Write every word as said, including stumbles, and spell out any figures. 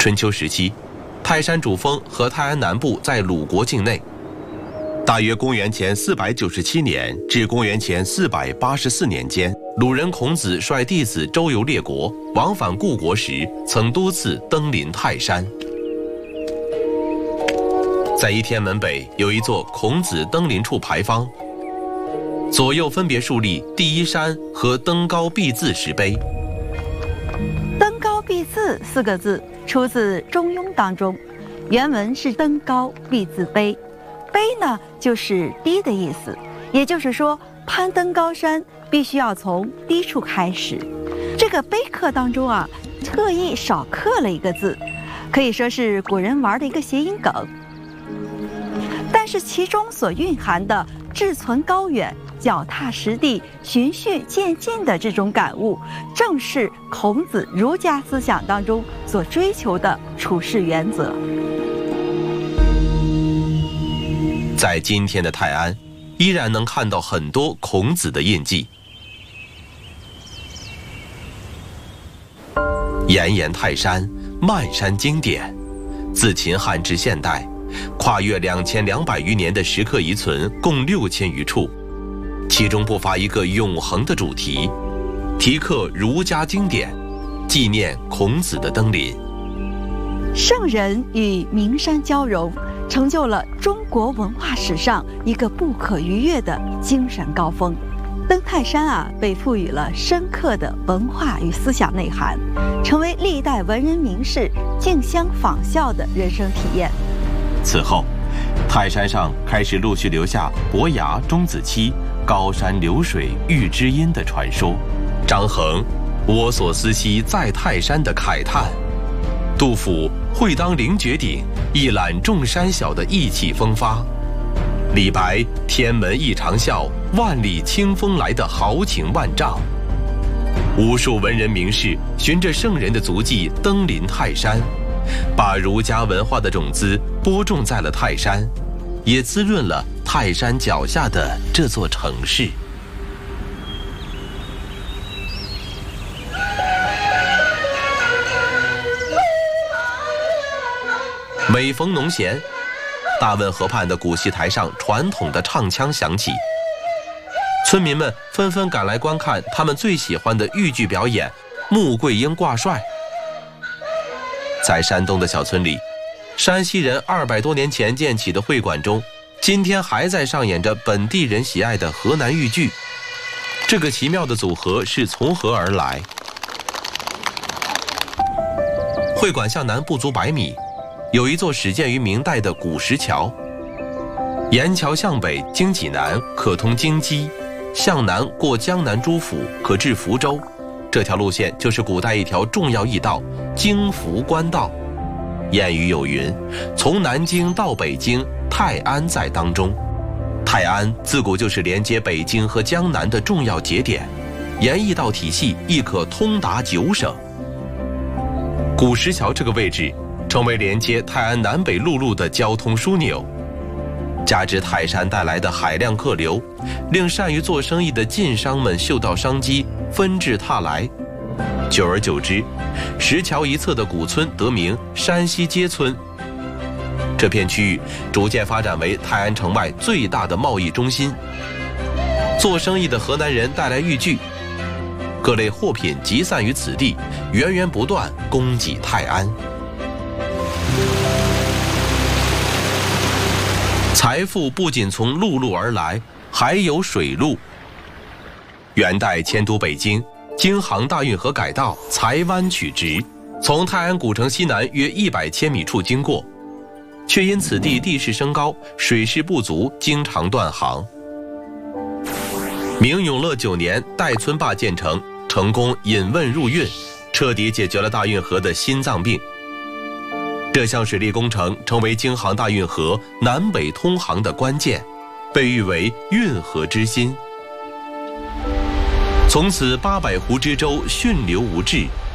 春秋时期，泰山主峰和泰安南部在鲁国境内。大约公元前四百九十七年至公元前四百八十四年间，鲁人孔子率弟子周游列国，往返故国时，曾多次登临泰山。在一天门北有一座孔子登临处牌坊，左右分别竖立第一山和登高必自石碑。 登高必自四个字出自《中庸》当中，原文是登高必自卑。卑呢，就是低的意思，也就是说，攀登高山必须要从低处开始。这个碑刻当中啊，特意少刻了一个字，可以说是古人玩的一个谐音梗。但是其中所蕴含的志存高远、脚踏实地、循序渐进的这种感悟，正是孔子儒家思想当中所追求的处世原则。 在今天的泰安，依然能看到很多孔子的印记。炎炎泰山，漫山经典，自秦汉至现代，跨越两千两百余年的石刻遗存共六千余处，其中不乏一个永恒的主题，题刻儒家经典，纪念孔子的登临。 圣人与名山交融，成就了中国文化史上一个不可逾越的精神高峰。登泰山啊，被赋予了深刻的文化与思想内涵，成为历代文人名士竞相仿效的人生体验。 此后，泰山上开始陆续留下伯牙、钟子期、高山流水遇知音的传说，张衡“我所思兮在泰山”的慨叹，杜甫会当凌绝顶，一览众山小的意气风发，李白天门一长啸，万里清风来的豪情万丈。无数文人名士循着圣人的足迹登临泰山，把儒家文化的种子播种在了泰山，也滋润了泰山脚下的这座城市。每逢农闲，大汶河畔的古戏台上传统的唱腔响起，村民们纷纷赶来观看他们最喜欢的豫剧表演——穆桂英挂帅。在山东的小村里，山西人二百多年前建起的会馆中，今天还在上演着本地人喜爱的河南豫剧。这个奇妙的组合是从何而来？会馆向南不足百米，有一座始建于明代的古石桥，沿桥向北经济南，可通京畿；向南过江南诸府，可至福州。这条路线就是古代一条重要驿道——京福官道。谚语有云：“从南京到北京，泰安在当中。”泰安自古就是连接北京和江南的重要节点，沿驿道体系亦可通达九省。古石桥这个位置成为连接泰安南北陆路的交通枢纽，加之泰山带来的海量客流，令善于做生意的晋商们嗅到商机，纷至沓来。久而久之，石桥一侧的古村得名山西街村。这片区域逐渐发展为泰安城外最大的贸易中心。做生意的河南人带来豫剧，各类货品集散于此地，源源不断供给泰安。财富不仅从陆路而来，还有水路。元代迁都北京，京杭大运河改道，财湾取直，从泰安古城西南约一百千米处经过，却因此地地势升高，水势不足，经常断航。明永乐九年，代村坝建成，成功引汶入运，彻底解决了大运河的心脏病。这项水利工程成为京杭大运河南北通航的关键，被誉为运河之心。从此八百湖之州，汛流无滞，